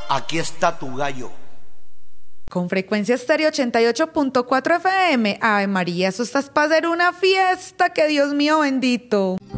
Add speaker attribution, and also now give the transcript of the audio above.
Speaker 1: aquí está tu gallo.
Speaker 2: Con Frecuencia Estéreo 88.4 FM. Ave María, eso estás para hacer una fiesta, que Dios mío bendito.